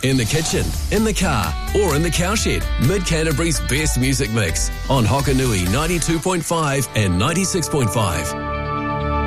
in the kitchen, in the car, or in the cowshed. Mid-Canterbury's best music mix on Hokanui 92.5 and 96.5.